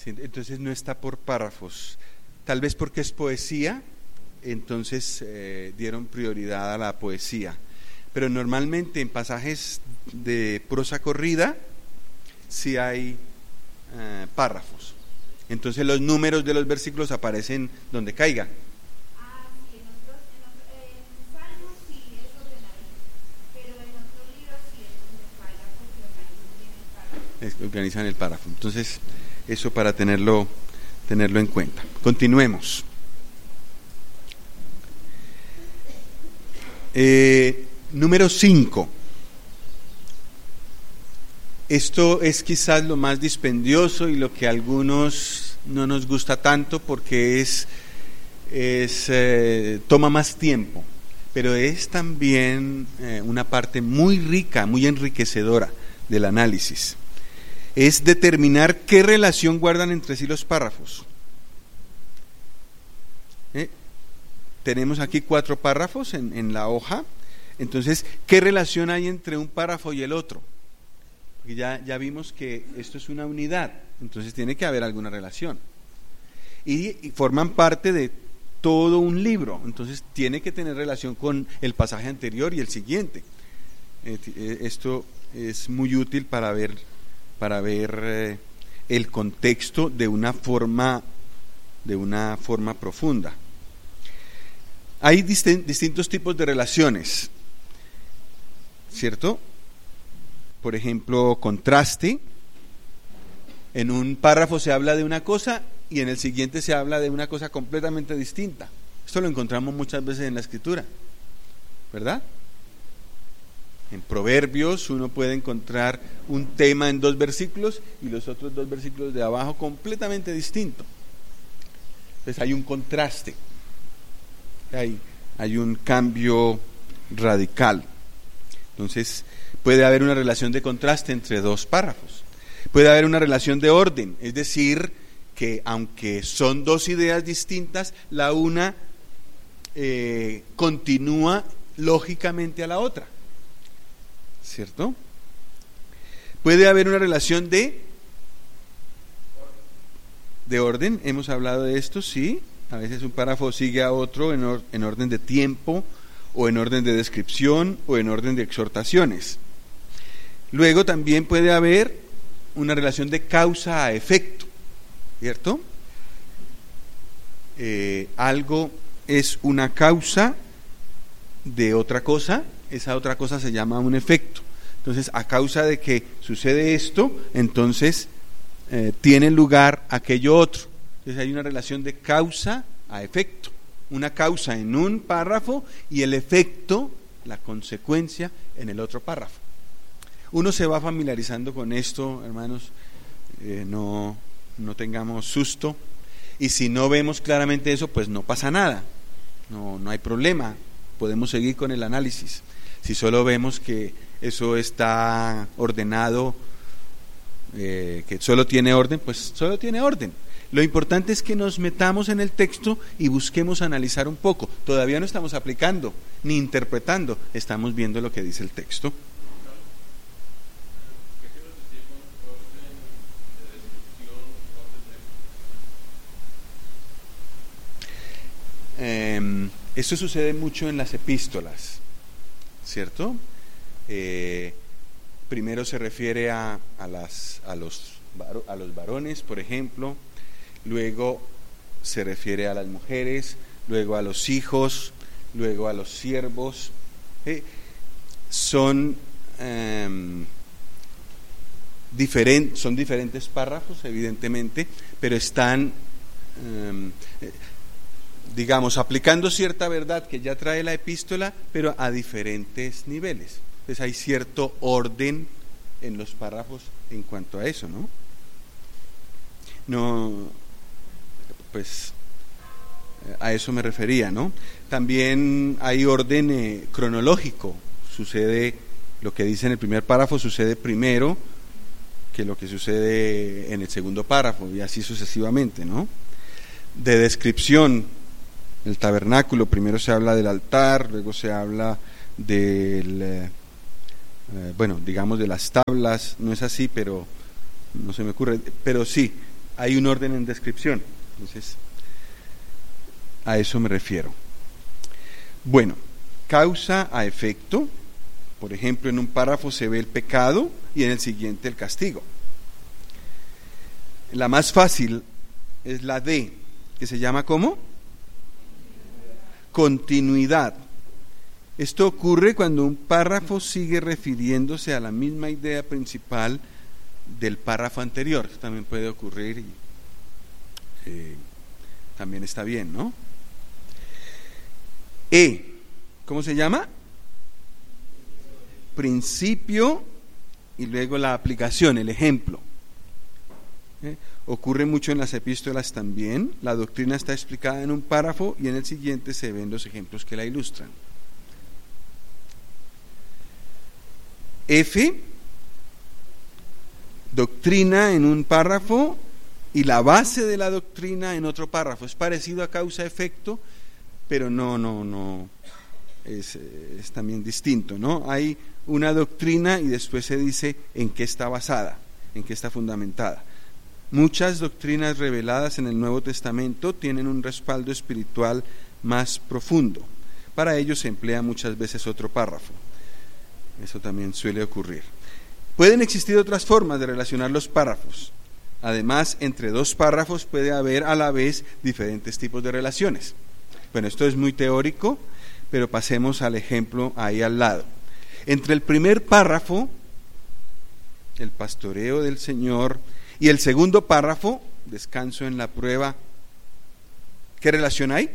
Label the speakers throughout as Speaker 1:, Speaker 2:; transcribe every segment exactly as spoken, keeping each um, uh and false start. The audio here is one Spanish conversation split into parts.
Speaker 1: Sí, entonces no está por párrafos. Tal vez porque es poesía, entonces eh, dieron prioridad a la poesía. Pero normalmente en pasajes de prosa corrida sí hay eh, párrafos. Entonces los números de los versículos aparecen donde caiga.
Speaker 2: Ah, sí, en otros, en, otro, en Salmos sí es ordenadito, pero en otros libros sí es donde caiga porque organizan bien el párrafo.
Speaker 1: Es, organizan el párrafo. Entonces, eso para tenerlo, tenerlo en cuenta. Continuemos. Eh, número cinco. Esto es quizás lo más dispendioso y lo que a algunos no nos gusta tanto porque es, es eh, toma más tiempo, pero es también eh, una parte muy rica, muy enriquecedora del análisis. Es determinar qué relación guardan entre sí los párrafos. ¿Eh? Tenemos aquí cuatro párrafos en, en la hoja, entonces, ¿qué relación hay entre un párrafo y el otro? Porque ya, ya vimos que esto es una unidad, entonces tiene que haber alguna relación. Y, y forman parte de todo un libro, entonces tiene que tener relación con el pasaje anterior y el siguiente. Eh, esto es muy útil para ver, para ver eh, el contexto de una forma, de una forma profunda. Hay dist- distintos tipos de relaciones, ¿cierto? Por ejemplo, contraste. En un párrafo se habla de una cosa y en el siguiente se habla de una cosa completamente distinta. Esto lo encontramos muchas veces en la Escritura, ¿verdad? En Proverbios uno puede encontrar un tema en dos versículos y los otros dos versículos de abajo completamente distinto. Entonces hay un contraste, hay, hay un cambio radical. Entonces puede haber una relación de contraste entre dos párrafos. Puede haber una relación de orden, es decir, que aunque son dos ideas distintas, la una eh, continúa lógicamente a la otra, ¿cierto? Puede haber una relación de, de orden, hemos hablado de esto, sí. A veces un párrafo sigue a otro en, or, en orden de tiempo, o en orden de descripción, o en orden de exhortaciones. Luego también puede haber una relación de causa a efecto, ¿cierto? Eh, algo es una causa de otra cosa, esa otra cosa se llama un efecto. Entonces, a causa de que sucede esto, entonces eh, tiene lugar aquello otro. Entonces hay una relación de causa a efecto, una causa en un párrafo y el efecto, la consecuencia, en el otro párrafo. Uno se va familiarizando con esto, hermanos, eh, no, no tengamos susto, y si no vemos claramente eso, pues no pasa nada, no, no hay problema, podemos seguir con el análisis. Si solo vemos que eso está ordenado, eh, que solo tiene orden, pues solo tiene orden. Lo importante es que nos metamos en el texto y busquemos analizar un poco. Todavía no estamos aplicando ni interpretando, estamos viendo lo que dice el texto. Eh, esto sucede mucho en las epístolas, ¿cierto? Eh, primero se refiere a, a, las, a, los, a los varones, por ejemplo, luego se refiere a las mujeres, luego a los hijos, luego a los siervos. Eh, son, eh, diferent, son diferentes párrafos, evidentemente, pero están... Eh, digamos, aplicando cierta verdad que ya trae la epístola, pero a diferentes niveles. Entonces hay cierto orden en los párrafos en cuanto a eso, ¿no? No, pues a eso me refería, ¿no? También hay orden eh, cronológico. Sucede, lo que dice en el primer párrafo sucede primero que lo que sucede en el segundo párrafo, y así sucesivamente, ¿no? De descripción. El tabernáculo, primero se habla del altar, luego se habla del, eh, bueno, digamos de las tablas, no es así, pero no se me ocurre, pero sí, hay un orden en descripción. Entonces, a eso me refiero. Bueno, causa a efecto. Por ejemplo, en un párrafo se ve el pecado y en el siguiente el castigo. La más fácil es la D, que se llama ¿cómo? Continuidad. Esto ocurre cuando un párrafo sigue refiriéndose a la misma idea principal del párrafo anterior. Esto también puede ocurrir y eh, también está bien, ¿no? E, ¿cómo se llama? Principio y luego la aplicación, el ejemplo. ¿Eh? Ocurre mucho en las epístolas también. La doctrina está explicada en un párrafo y en el siguiente se ven los ejemplos que la ilustran. F, doctrina en un párrafo y la base de la doctrina en otro párrafo. Es parecido a causa-efecto, pero no, no, no, es, es también distinto, ¿no? Hay una doctrina y después se dice en qué está basada, en qué está fundamentada. Muchas doctrinas reveladas en el Nuevo Testamento tienen un respaldo espiritual más profundo. Para ello se emplea muchas veces otro párrafo. Eso también suele ocurrir. Pueden existir otras formas de relacionar los párrafos. Además, entre dos párrafos puede haber a la vez diferentes tipos de relaciones. Bueno, esto es muy teórico, pero pasemos al ejemplo ahí al lado. Entre el primer párrafo, el pastoreo del Señor, y el segundo párrafo, descanso en la prueba, ¿qué relación hay?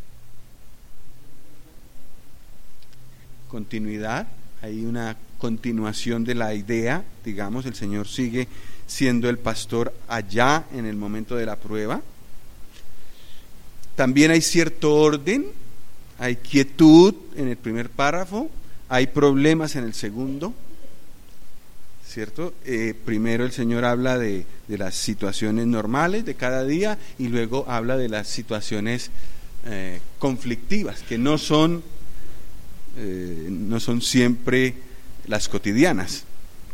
Speaker 1: Continuidad. Hay una continuación de la idea, digamos, el Señor sigue siendo el pastor allá en el momento de la prueba. También hay cierto orden, hay quietud en el primer párrafo, hay problemas en el segundo, ¿cierto? Eh, primero el Señor habla de, de las situaciones normales de cada día y luego habla de las situaciones eh, conflictivas, que no son Eh, no son siempre las cotidianas.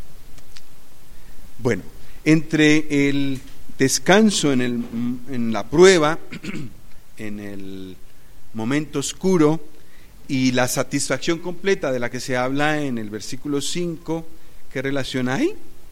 Speaker 1: Bueno, entre el descanso en, el, en la prueba, en el momento oscuro, y la satisfacción completa de la que se habla en el versículo cinco, ¿qué relación hay?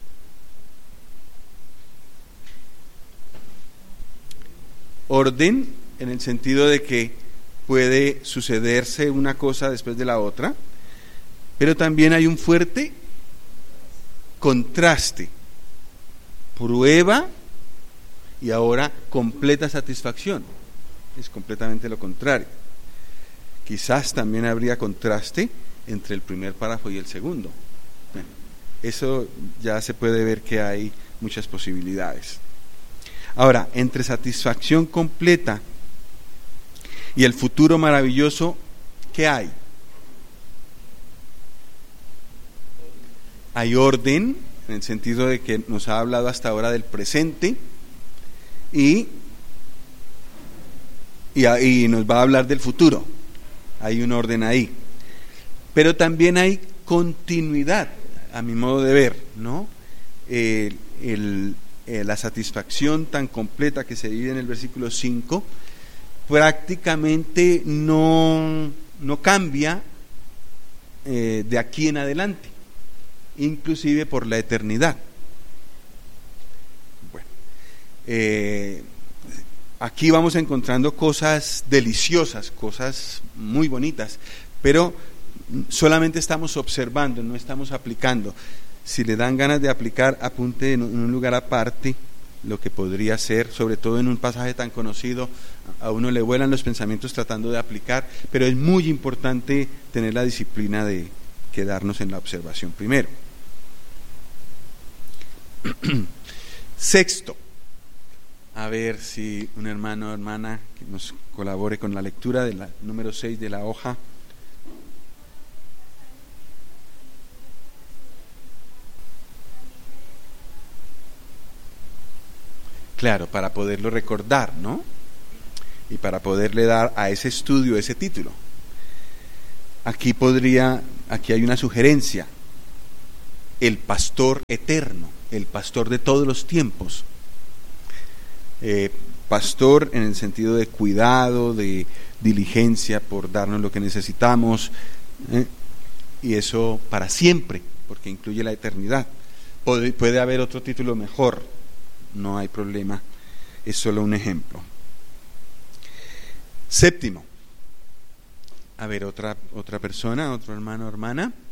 Speaker 1: Orden, en el sentido de que puede sucederse una cosa después de la otra, pero también hay un fuerte contraste, prueba y ahora completa satisfacción. Es completamente lo contrario. Quizás también habría contraste entre el primer párrafo y el segundo. Bueno, eso ya se puede ver que hay muchas posibilidades. Ahora, entre satisfacción completa y el futuro maravilloso, ¿qué hay? Hay orden, en el sentido de que nos ha hablado hasta ahora del presente, y, y, y nos va a hablar del futuro. Hay un orden ahí. Pero también hay continuidad, a mi modo de ver, ¿no? El, el, el, la satisfacción tan completa que se vive en el versículo cinco, prácticamente no, no cambia eh, de aquí en adelante, inclusive por la eternidad. Bueno, eh, aquí vamos encontrando cosas deliciosas, cosas muy bonitas, pero solamente estamos observando, no estamos aplicando. Si le dan ganas de aplicar, apunte en un lugar aparte lo que podría ser, sobre todo en un pasaje tan conocido. A uno le vuelan los pensamientos tratando de aplicar, pero es muy importante tener la disciplina de quedarnos en la observación primero. Sexto, a ver si un hermano o hermana que nos colabore con la lectura de la número seis de la hoja. Claro, para poderlo recordar, ¿no? Y para poderle dar a ese estudio ese título. Aquí podría, aquí hay una sugerencia: el pastor eterno, el pastor de todos los tiempos. Eh, pastor en el sentido de cuidado, de diligencia por darnos lo que necesitamos, ¿eh? Y eso para siempre, porque incluye la eternidad. Puede, puede haber otro título mejor, no hay problema, es solo un ejemplo. Séptimo, a ver, otra, otra persona, otro hermano o hermana.